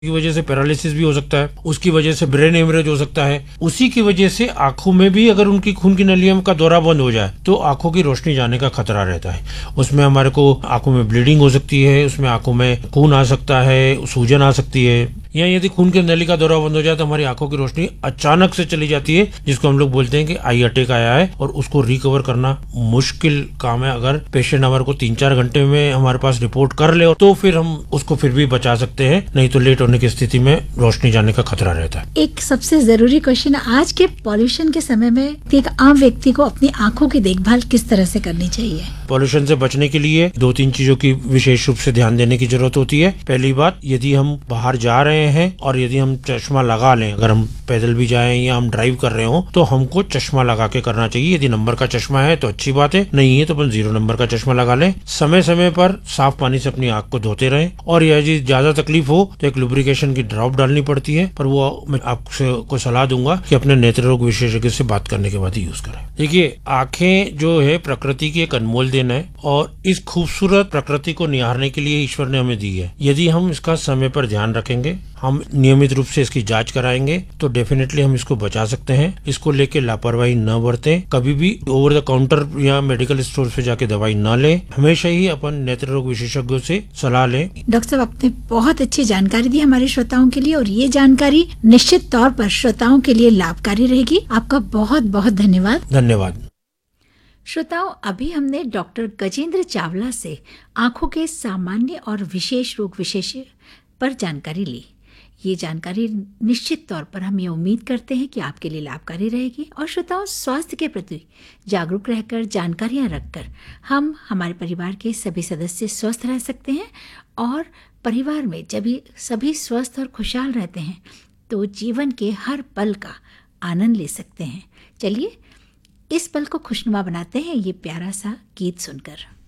की वजह से पैरालिसिस भी हो सकता है, उसकी वजह से ब्रेन हेमरेज हो सकता है। उसी की वजह से आंखों में भी अगर उनकी खून की नलियों का दौरा बंद हो जाए तो आंखों की रोशनी जाने का खतरा रहता है। उसमें हमारे को आंखों में ब्लीडिंग हो सकती है, उसमें आंखों में खून आ सकता है, सूजन आ सकती है, या यदि खून की नली का दौरा बंद हो जाए तो हमारी आंखों की रोशनी अचानक से चली जाती है, जिसको हम लोग बोलते हैं कि आई अटैक आया है, और उसको रिकवर करना मुश्किल काम है। अगर पेशेंट हमारे को 3-4 घंटे में हमारे पास रिपोर्ट कर ले तो फिर हम उसको फिर भी बचा सकते हैं, नहीं तो लेट होने की स्थिति में रोशनी जाने का खतरा रहता है। एक सबसे जरूरी क्वेश्चन, आज के पॉल्यूशन के समय में एक आम व्यक्ति को अपनी आंखों की देखभाल किस तरह से करनी चाहिए? पॉल्यूशन से बचने के लिए 2-3 चीजों की विशेष रूप से ध्यान देने की जरूरत होती है। पहली बात, यदि हम बाहर जा रहे हैं और यदि हम चश्मा लगा लें, अगर हम पैदल भी जाएं या हम ड्राइव कर रहे हो, तो हमको चश्मा लगा के करना चाहिए। यदि नंबर का चश्मा है तो अच्छी बात है, नहीं है तो अपन 0 नंबर का चश्मा लगा लें। समय समय पर साफ पानी से अपनी आंख को धोते रहें, और यदि ज्यादा तकलीफ हो तो एक लुब्रिकेशन की ड्रॉप डालनी पड़ती है, पर वो मैं आपको सलाह दूंगा कि अपने नेत्र रोग विशेषज्ञ से बात करने के बाद ही यूज करें। देखिए, आंखें जो है प्रकृति की एक अनमोल देन है, और इस खूबसूरत प्रकृति को निहारने के लिए ईश्वर ने हमें दी है। यदि हम इसका समय पर ध्यान रखेंगे, हम नियमित रूप से इसकी जांच कराएंगे, तो डेफिनेटली हम इसको बचा सकते हैं। इसको लेके लापरवाही न बरतें, कभी भी ओवर द काउंटर या मेडिकल स्टोर पे जाके दवाई न लें, हमेशा ही अपन नेत्र रोग विशेषज्ञों से सलाह लें। डॉक्टर साहब, आपने बहुत अच्छी जानकारी दी हमारे श्रोताओं के लिए, और ये जानकारी निश्चित तौर पर श्रोताओं के लिए लाभकारी रहेगी। आपका बहुत बहुत धन्यवाद। धन्यवाद। श्रोताओं, अभी हमने डॉक्टर गजेंद्र चावला से आंखों के सामान्य और विशेष रोग विशेषज्ञ पर जानकारी ली। ये जानकारी निश्चित तौर पर हम ये उम्मीद करते हैं कि आपके लिए लाभकारी रहेगी। और श्रोताओं, स्वास्थ्य के प्रति जागरूक रहकर, जानकारियां रखकर हम हमारे परिवार के सभी सदस्य स्वस्थ रह सकते हैं, और परिवार में जब सभी स्वस्थ और खुशहाल रहते हैं तो जीवन के हर पल का आनंद ले सकते हैं। चलिए, इस पल को खुशनुमा बनाते हैं ये प्यारा सा गीत सुनकर।